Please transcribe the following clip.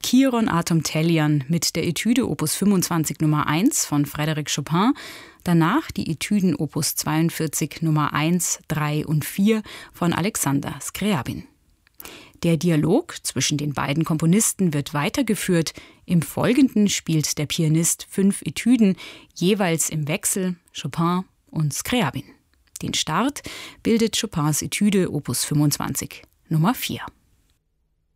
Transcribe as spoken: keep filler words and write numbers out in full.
Chiron Atom Tellian mit der Etüde Opus fünfundzwanzig Nummer eins von Frédéric Chopin, danach die Etüden Opus zweiundvierzig Nummer eins, drei und vier von Alexander Scriabin. Der Dialog zwischen den beiden Komponisten wird weitergeführt. Im Folgenden spielt der Pianist fünf Etüden, jeweils im Wechsel Chopin und Scriabin. Den Start bildet Chopins Etüde Opus fünfundzwanzig Nummer vier.